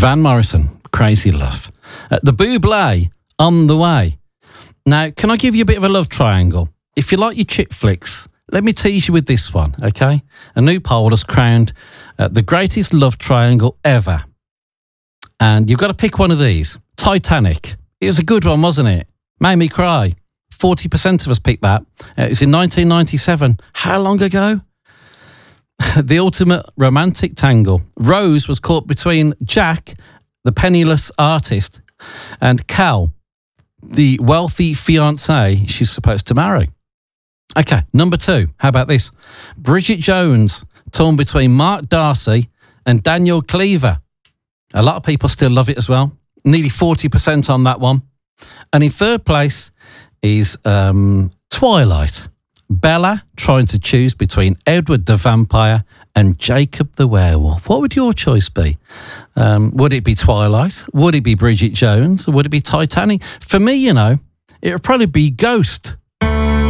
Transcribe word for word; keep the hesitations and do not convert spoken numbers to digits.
Van Morrison, Crazy Love. Uh, the Bublé, On the Way. Now, can I give you a bit of a love triangle? If you like your chick flicks, let me tease you with this one, okay? A new poll has crowned uh, the greatest love triangle ever. And you've got to pick one of these. Titanic. It was a good one, wasn't it? Made me cry. forty percent of us picked that. Uh, it was in nineteen ninety-seven. How long ago? The ultimate romantic tangle. Rose was caught between Jack, the penniless artist, and Cal, the wealthy fiancé she's supposed to marry. Okay, number two. How about this? Bridget Jones, torn between Mark Darcy and Daniel Cleaver. A lot of people still love it as well. Nearly forty percent on that one. And in third place is um, Twilight. Bella trying to choose between Edward the Vampire and Jacob the Werewolf. What would your choice be? Um, would it be Twilight? Would it be Bridget Jones? Or would it be Titanic? For me, you know, it would probably be Ghost.